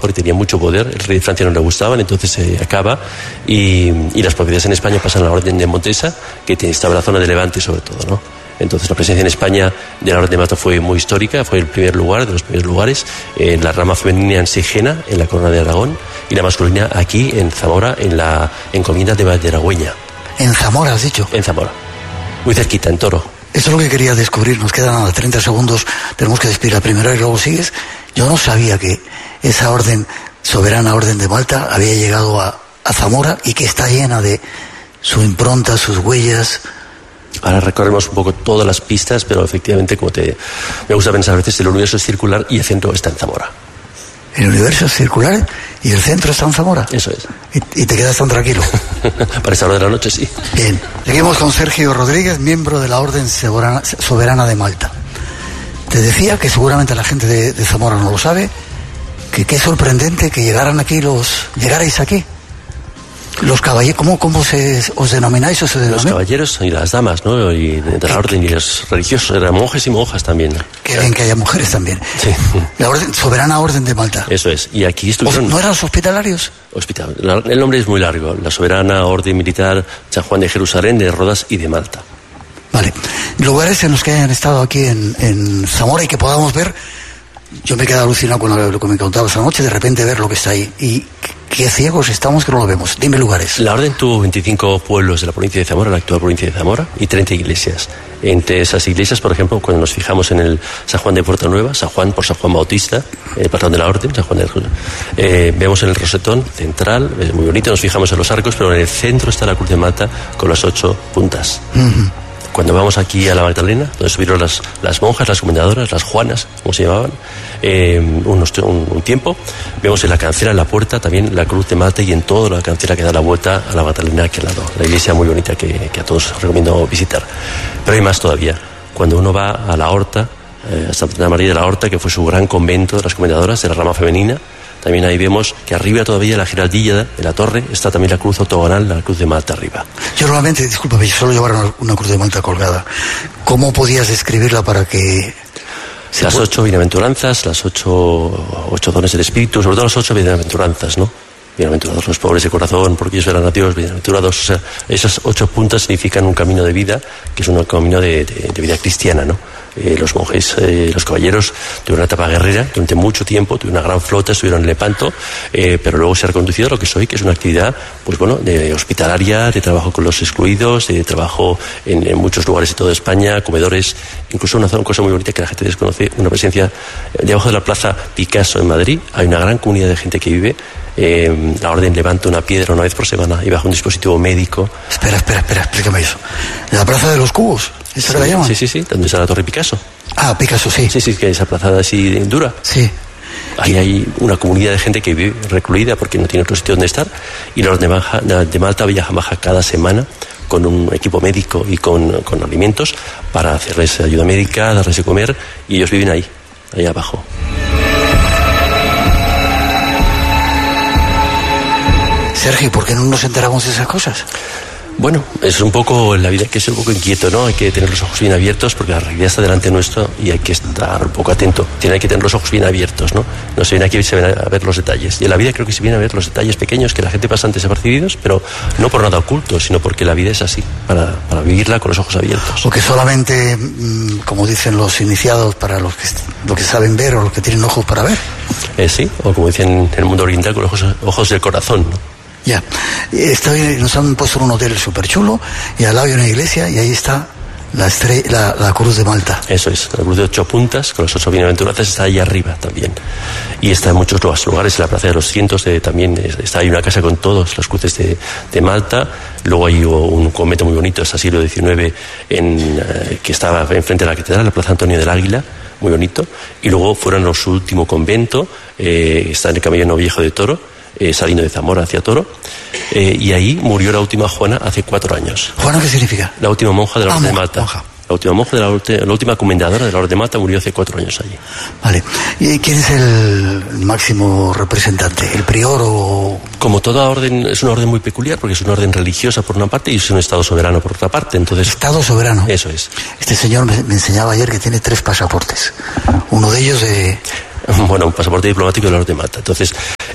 mejor y tenía mucho poder. El rey de Francia no le gustaban, entonces se acaba y las propiedades en España pasan a la Orden de Montesa, que estaba en la zona de Levante sobre todo, ¿no? Entonces la presencia en España de la Orden de Malta fue muy histórica, fue el primer lugar, de los primeros lugares, en la rama femenina en Sigena, en la Corona de Aragón, y la masculina aquí en Zamora, en la encomienda de Valderagüeña. ¿En Zamora has dicho? En Zamora, muy cerquita, en Toro. Eso es lo que quería descubrir, nos quedan nada, 30 segundos, tenemos que despedir a primera y luego sigues. Yo no sabía que esa orden, soberana Orden de Malta, había llegado a Zamora y que está llena de su impronta, sus huellas. Ahora recorremos un poco todas las pistas, pero efectivamente, me gusta pensar a veces, el universo es circular y el centro está en Zamora. El universo es circular y el centro está en Zamora. Eso es. ¿Y te quedas tan tranquilo? Para esta hora de la noche, sí. Bien. Seguimos con Sergio Rodríguez, miembro de la Orden Soberana de Malta. Te decía que seguramente la gente de Zamora no lo sabe, que qué sorprendente que llegarais aquí. Los caballeros, ¿cómo os denomináis o se denominan? Los caballeros y las damas, ¿no? Y de la orden, y los religiosos, eran monjes y monjas también. Qué bien que haya mujeres también. Sí. La Soberana Orden de Malta. Eso es. Y aquí estuvieron... ¿No eran los hospitalarios? El nombre es muy largo. La Soberana Orden Militar San Juan de Jerusalén, de Rodas y de Malta. Vale. Lugares en los que hayan estado aquí en Zamora y que podamos ver. Yo me he quedado alucinado con lo que me contabas anoche, de repente ver lo que está ahí. Y qué ciegos estamos que no lo vemos. Dime lugares. La orden tuvo 25 pueblos de la provincia de Zamora, la actual provincia de Zamora, y 30 iglesias. Entre esas iglesias, por ejemplo, cuando nos fijamos en el San Juan de Puerta Nueva, San Juan por San Juan Bautista, patrón de la orden, San Juan vemos en el rosetón central, es muy bonito, nos fijamos en los arcos, pero en el centro está la Cruz de Malta con las 8 puntas. Uh-huh. Cuando vamos aquí a la Magdalena, donde estuvieron las monjas, las comendadoras, las Juanas, como se llamaban, un tiempo, vemos en la cancela, en la puerta, también la Cruz de Malta y en toda la cancela que da la vuelta a la Magdalena aquí al lado. La iglesia muy bonita que a todos recomiendo visitar. Pero hay más todavía. Cuando uno va a la Horta, a Santa María de la Horta, que fue su gran convento de las comendadoras de la rama femenina, también ahí vemos que arriba todavía la giraldilla de la torre está también la cruz octogonal, la Cruz de Malta arriba. Yo normalmente, discúlpame, yo solo llevar una Cruz de Malta colgada. ¿Cómo podías describirla para que... Las 8 bienaventuranzas, las 8 dones del Espíritu, sobre todo las 8 bienaventuranzas, ¿no? Bienaventurados los pobres de corazón, porque ellos serán a Dios, bienaventurados. O sea, esas 8 puntas significan un camino de vida, que es un camino de vida cristiana, ¿no? Los monjes, los caballeros, tuvieron una etapa guerrera durante mucho tiempo, tuvieron una gran flota, estuvieron en Lepanto, pero luego se ha reconducido a lo que soy, que es una actividad, pues bueno, de hospitalaria, de trabajo con los excluidos, de trabajo en muchos lugares de toda España, comedores, incluso una cosa muy bonita que la gente desconoce, una presencia debajo de la Plaza Picasso en Madrid, hay una gran comunidad de gente que vive. La orden levanta una piedra una vez por semana y bajo un dispositivo médico. Espera, explícame eso. ¿La Plaza de los Cubos? ¿Esa que la llaman? Sí, donde está la Torre Picasso. Ah, Picasso, sí. Sí, que esa plaza así dura. Sí. Ahí hay una comunidad de gente que vive recluida porque no tiene otro sitio donde estar, y la Orden de Malta baja cada semana con un equipo médico y con alimentos para hacerles ayuda médica, darles de comer, y ellos viven ahí abajo. Sergio, ¿por qué no nos enteramos de esas cosas? Bueno, es un poco la vida, que es un poco inquieto, ¿no? Hay que tener los ojos bien abiertos porque la realidad está delante nuestro y hay que estar un poco atento. Hay que tener los ojos bien abiertos, ¿no? No se viene aquí, se viene a ver los detalles. Y en la vida creo que se viene a ver los detalles pequeños que la gente pasa antes desapercibidos, pero no por nada oculto, sino porque la vida es así, para vivirla con los ojos abiertos. O que solamente, como dicen los iniciados, para los que saben ver o los que tienen ojos para ver. Sí, o como dicen en el mundo oriental, con ojos del corazón, ¿no? Ya, nos han puesto en un hotel súper chulo y al lado hay una iglesia y ahí está la Cruz de Malta. Eso es, la Cruz de 8 puntas con las 8 bienaventuranzas está ahí arriba también. Y está en muchos lugares, en la Plaza de los Cientos también está ahí una casa con todas las cruces de Malta. Luego hay un convento muy bonito hasta el siglo XIX que estaba enfrente de la catedral, la Plaza Antonio del Águila, muy bonito. Y luego fueron a su último convento, está en el Camino Viejo de Toro, saliendo de Zamora hacia Toro, y ahí murió la última Juana hace 4 años. ¿Juana qué significa? La última monja de la Orden de Malta. Monja. La última monja, la última comendadora de la Orden de Malta murió hace 4 años allí. Vale. ¿Y quién es el máximo representante? ¿El prior o...? Como toda orden, es una orden muy peculiar porque es una orden religiosa por una parte y es un Estado soberano por otra parte. Entonces, Estado soberano. Eso es. Este señor me enseñaba ayer que tiene 3 pasaportes. Uno de ellos de... Bueno, un pasaporte diplomático de la Orden de Malta. Entonces,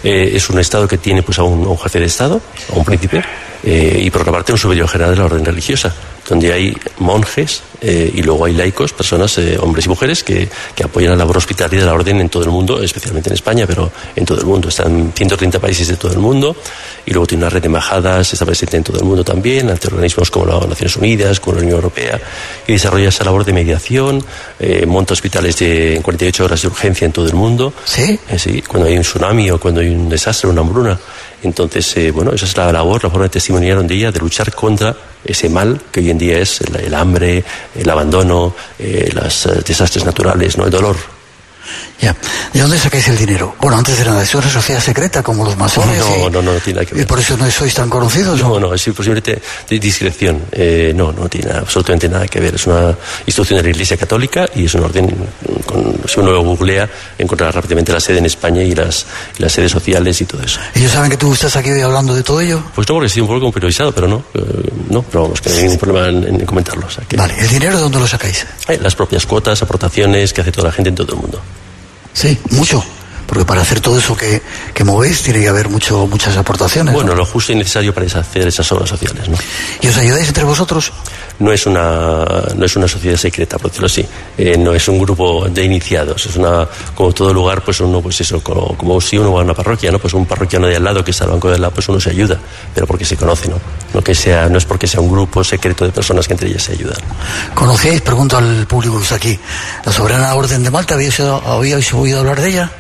Es un Estado que tiene pues a un jefe de Estado, a un príncipe, y por otra parte un superior general de la orden religiosa, donde hay monjes y luego hay laicos, personas, hombres y mujeres, que apoyan la labor hospitalaria de la orden en todo el mundo, especialmente en España, pero en todo el mundo. Están en 130 países de todo el mundo, y luego tiene una red de embajadas, está presente en todo el mundo también, ante organismos como las Naciones Unidas, como la Unión Europea, y desarrolla esa labor de mediación, monta hospitales en 48 horas de urgencia en todo el mundo. ¿Sí? Sí, cuando hay un tsunami o cuando hay un desastre, una hambruna. Entonces, esa es la labor, la forma de testimoniar de ella, de luchar contra ese mal que hoy en día es el hambre, el abandono, los desastres naturales, ¿no? El dolor. Ya. ¿De dónde sacáis el dinero? Bueno, antes de nada, ¿es una sociedad secreta como los masones? No tiene nada que ver. ¿Y por eso no sois tan conocidos? No, es posiblemente de discreción. No tiene absolutamente nada que ver. Es una institución de la Iglesia Católica y es un orden, si uno lo googlea, encontrará rápidamente la sede en España y las sedes sociales y todo eso. ¿Ellos saben que tú estás aquí hoy hablando de todo ello? Pues no, porque estoy un poco como periodizado, pero no, pero vamos, que no hay ningún problema en comentarlo. O sea, que... Vale, ¿el dinero de dónde lo sacáis? Las propias cuotas, aportaciones que hace toda la gente en todo el mundo. Sí, mucho. Porque para hacer todo eso que movéis tiene que haber muchas aportaciones. Bueno, ¿no? Lo justo y necesario para hacer esas obras sociales, ¿no? ¿Y os ayudáis entre vosotros? No es una sociedad secreta, por decirlo así. No es un grupo de iniciados. Es como todo lugar, pues uno, pues eso, como si uno va a una parroquia, ¿no? Pues un parroquiano de al lado que está al banco de al lado, pues uno se ayuda, pero porque se conoce, ¿no? No es porque sea un grupo secreto de personas que entre ellas se ayudan. ¿Conocéis, pregunto al público que está aquí, la Soberana Orden de Malta? ¿Habíais oído hablar de ella?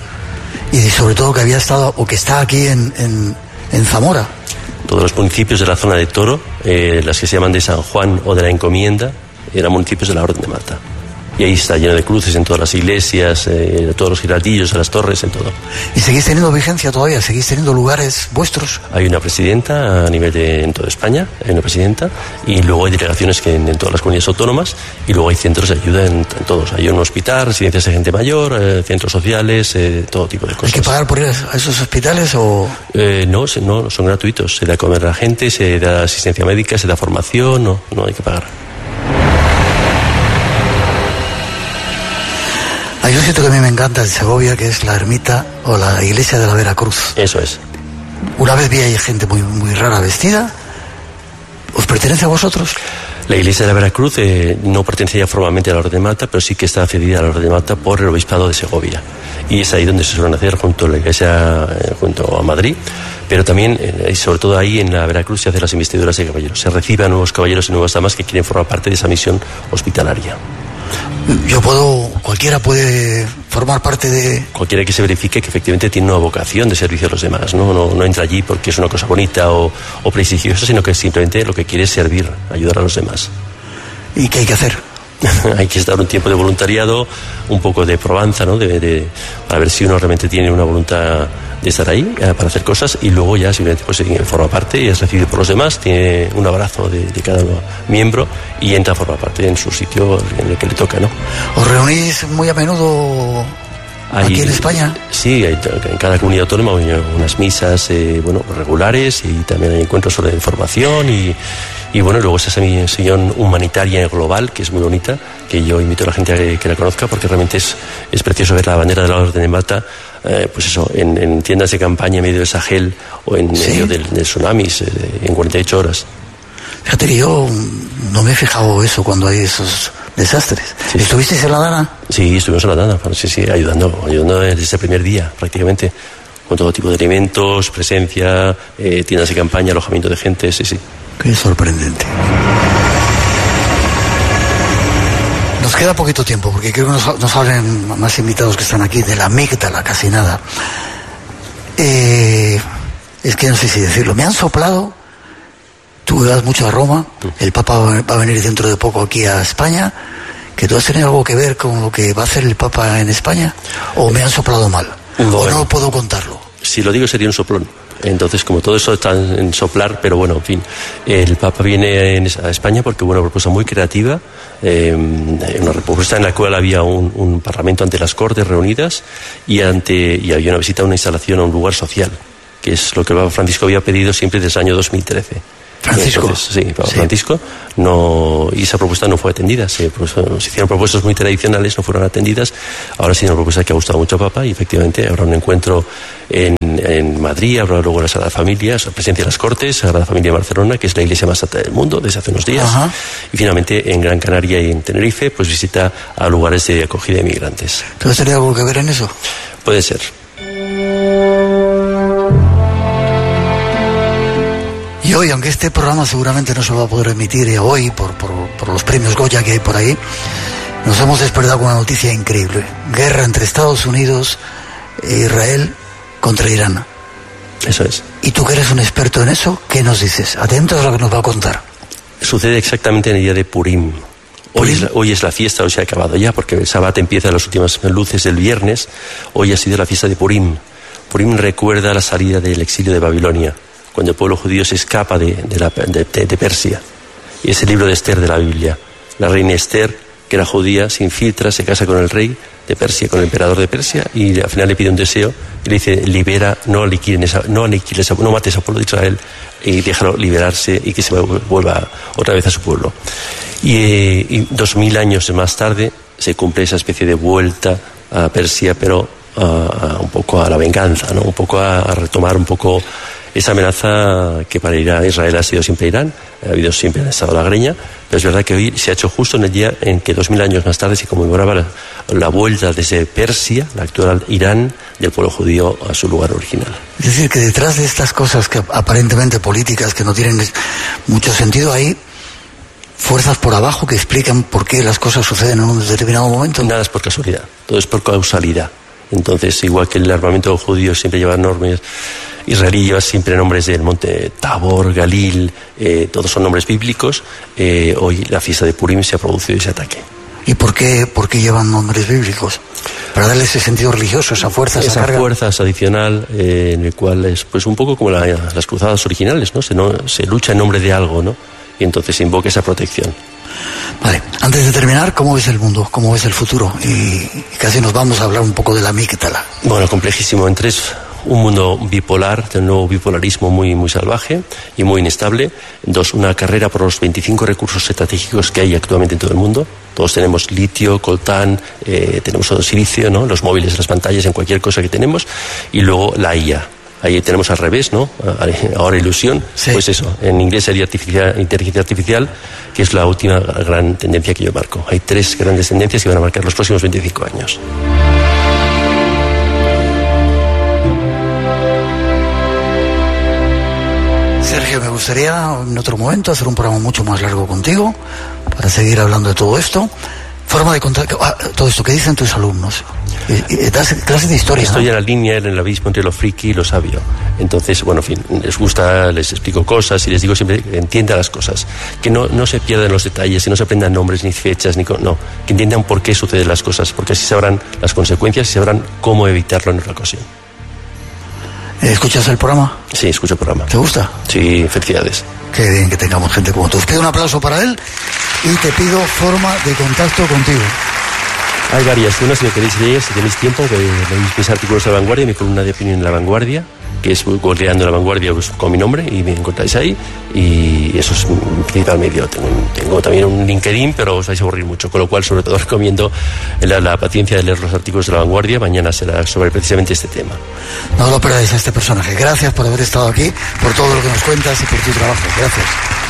Y sobre todo que había estado, o que está aquí en Zamora. Todos los municipios de la zona de Toro, las que se llaman de San Juan o de la Encomienda, eran municipios de la Orden de Malta. Y ahí está lleno de cruces en todas las iglesias, todos los girardillos, en las torres, en todo. ¿Y seguís teniendo vigencia todavía? ¿Seguís teniendo lugares vuestros? Hay una presidenta a nivel en toda España, hay una presidenta, y luego hay delegaciones en todas las comunidades autónomas, y luego hay centros de ayuda en todos. Hay un hospital, residencias de gente mayor, centros sociales, todo tipo de cosas. ¿Hay que pagar por ir a esos hospitales o...? No, son gratuitos. Se da a comer a la gente, se da asistencia médica, se da formación, no hay que pagar. Hay un sitio que a mí me encanta en Segovia, que es la ermita o la iglesia de la Veracruz. Eso es. Una vez vi ahí gente muy, muy rara vestida. ¿Os pertenece a vosotros? La iglesia de la Veracruz no pertenece ya formalmente a la Orden de Malta, pero sí que está cedida a la Orden de Malta por el Obispado de Segovia. Y es ahí donde se suelen hacer junto a la iglesia, junto a Madrid. Pero también, y sobre todo ahí en la Veracruz, se hacen las investiduras de caballeros. Se recibe a nuevos caballeros y nuevas damas que quieren formar parte de esa misión hospitalaria. Cualquiera puede formar parte de... Cualquiera que se verifique que efectivamente tiene una vocación de servicio a los demás, no entra allí porque es una cosa bonita o prestigiosa, sino que simplemente lo que quiere es servir, ayudar a los demás. ¿Y qué hay que hacer? Hay que estar un tiempo de voluntariado, un poco de probanza, ¿no? Para ver si uno realmente tiene una voluntad de estar ahí, para hacer cosas, y luego ya simplemente pues forma parte y es recibido por los demás, tiene un abrazo de cada miembro y entra a formar parte en su sitio en el que le toca, ¿no? ¿Os reunís muy a menudo aquí en España? Sí, en cada comunidad autónoma hay unas misas regulares, y también hay encuentros sobre información y luego está esa misión humanitaria global, que es muy bonita, que yo invito a la gente a que la conozca, porque realmente es precioso ver la bandera de la Orden de Malta, en tiendas de campaña en medio del Sahel o en medio del tsunamis, en 48 horas. Fíjate que yo no me he fijado eso cuando hay esos desastres. Sí. ¿Estuvisteis en La Dana? Sí, estuvimos en La Dana, ayudando desde el primer día, prácticamente, con todo tipo de alimentos, presencia, tiendas de campaña, alojamiento de gente, sí. Qué sorprendente. Nos queda poquito tiempo, porque creo que nos hablen más invitados que están aquí de la amígdala, casi nada. Es que no sé si decirlo. Me han soplado, tú vas mucho a Roma, el Papa va a venir dentro de poco aquí a España, que tú has tenido algo que ver con lo que va a hacer el Papa en España, o me han soplado mal, o no puedo contarlo. Si lo digo sería un soplón. Entonces, como todo eso está en soplar, pero bueno, en fin, el Papa viene a España porque hubo una propuesta muy creativa, una propuesta en la cual había un parlamento ante las Cortes reunidas y había una visita a una instalación a un lugar social, que es lo que el Papa Francisco había pedido siempre desde el año 2013. Francisco. Entonces, sí, Papa Francisco. No, y esa propuesta no fue atendida. Se hicieron propuestas muy tradicionales, no fueron atendidas. Ahora sí, una propuesta que ha gustado mucho a Papa y efectivamente habrá un encuentro en Madrid, habrá luego la Sagrada Familia, la presencia de las Cortes, Sagrada Familia de Barcelona, que es la iglesia más alta del mundo desde hace unos días. Ajá. Y finalmente en Gran Canaria y en Tenerife, pues visita a lugares de acogida de migrantes. ¿Entonces tenía algo que ver en eso? Puede ser. Y hoy, aunque este programa seguramente no se va a poder emitir hoy por los premios Goya que hay por ahí, nos hemos despertado con una noticia increíble. Guerra entre Estados Unidos e Israel contra Irán. Eso es. Y tú que eres un experto en eso, ¿qué nos dices? Atentos a lo que nos va a contar. Sucede exactamente en el día de Purim. Hoy es la fiesta, hoy se ha acabado ya, porque el Shabbat empieza las últimas luces del viernes. Hoy ha sido la fiesta de Purim. Purim recuerda la salida del exilio de Babilonia, cuando el pueblo judío se escapa de Persia. Y es el libro de Esther de la Biblia. La reina Esther, que era judía, se infiltra, se casa con el rey de Persia, con el emperador de Persia, y al final le pide un deseo, y le dice, libera, no mates al pueblo de Israel, y déjalo liberarse y que se vuelva otra vez a su pueblo. Y 2000 años más tarde se cumple esa especie de vuelta a Persia, pero un poco a la venganza, ¿no? Un poco a retomar un poco esa amenaza que para Israel ha sido siempre Irán, ha habido siempre en el estado de la greña, pero es verdad que hoy se ha hecho justo en el día en que 2000 años más tarde se conmemoraba la vuelta desde Persia, la actual Irán, del pueblo judío a su lugar original. Es decir, que detrás de estas cosas que aparentemente políticas, que no tienen mucho sentido, hay fuerzas por abajo que explican por qué las cosas suceden en un determinado momento. Nada es por casualidad, todo es por causalidad. Entonces, igual que el armamento judío siempre lleva normas, israelí lleva siempre nombres del monte Tabor, Galil, todos son nombres bíblicos. Hoy la fiesta de Purim se ha producido ese ataque. ¿Y por qué llevan nombres bíblicos? Para darle ese sentido religioso, esa fuerza, esa carga. Fuerza adicional, en el cual es pues un poco como las cruzadas originales, ¿no? Se lucha en nombre de algo, ¿no? Y entonces se invoca esa protección. Vale, antes de terminar, ¿cómo ves el mundo? ¿Cómo ves el futuro? Y casi nos vamos a hablar un poco de la Mictala. Bueno, complejísimo. Entre un mundo bipolar, de un nuevo bipolarismo muy, muy salvaje y muy inestable. 2, una carrera por los 25 recursos estratégicos que hay actualmente en todo el mundo. Todos tenemos litio, coltán, tenemos silicio, ¿no? Los móviles, las pantallas, en cualquier cosa que tenemos. Y luego la IA. Ahí tenemos al revés, ¿no? Ahora ilusión, sí. Pues eso, en inglés sería inteligencia artificial, que es la última gran tendencia que yo marco. Hay 3 grandes tendencias que van a marcar los próximos 25 años. Sergio, me gustaría en otro momento hacer un programa mucho más largo contigo para seguir hablando de todo esto. Forma de contar todo esto que dicen tus alumnos. Das clases de historia. Estoy, ¿no? En la línea, en el abismo entre lo friki y lo sabio. Entonces, bueno, en fin, les gusta, les explico cosas y les digo siempre que entiendan las cosas. Que no se pierdan los detalles, que no se aprendan nombres ni fechas, no. Que entiendan por qué suceden las cosas, porque así sabrán las consecuencias y sabrán cómo evitarlo en otra ocasión. ¿Escuchas el programa? Sí, escucho el programa. ¿Te gusta? Sí, felicidades. Qué bien que tengamos gente como tú. Os pido un aplauso para él y te pido forma de contacto contigo. Hay varias. Una, si me queréis leer, si tenéis tiempo, veis mis artículos de La Vanguardia, mi columna de opinión en La Vanguardia, que es googleando La Vanguardia pues, con mi nombre y me encontráis ahí. Y eso es mi principal medio. Tengo también un LinkedIn, pero os vais a aburrir mucho, con lo cual sobre todo recomiendo la paciencia de leer los artículos de La Vanguardia. Mañana será sobre precisamente este tema. No lo perdáis a este personaje. Gracias por haber estado aquí, por todo lo que nos cuentas y por tu trabajo. Gracias.